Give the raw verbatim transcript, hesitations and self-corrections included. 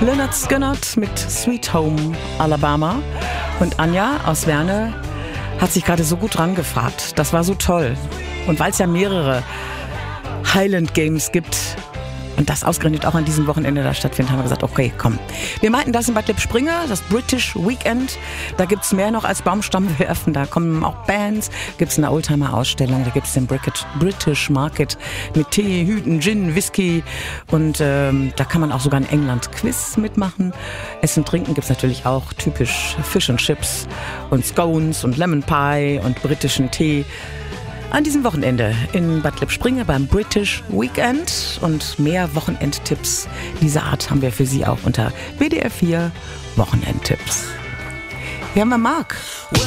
Lynyrd Skynyrd mit Sweet Home Alabama. Und Anja aus Werne hat sich gerade so gut dran gefragt. Das war so toll. Und weil es ja mehrere Highland Games gibt und das ausgerechnet auch an diesem Wochenende da stattfindet, haben wir gesagt, okay, komm. Wir meinten das in Bad Lippspringe, das British Weekend. Da gibt's mehr noch als Baumstamm werfen. Da kommen auch Bands, gibt's eine Oldtimer-Ausstellung, da gibt's den British Market mit Tee, Hüten, Gin, Whisky. Und ähm, da kann man auch sogar ein England-Quiz mitmachen. Essen, Trinken gibt's natürlich auch, typisch Fish and Chips und Scones und Lemon Pie und britischen Tee. An diesem Wochenende in Bad Lippspringe beim British Weekend. Und mehr Wochenendtipps dieser Art haben wir für Sie auch unter W D R vier Wochenendtipps. Hier haben wir Marc.